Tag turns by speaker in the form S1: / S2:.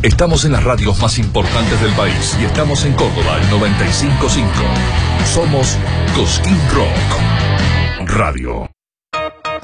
S1: Estamos en las radios más importantes del país y estamos en Córdoba, el 95.5. Somos Cosquín Rock Radio.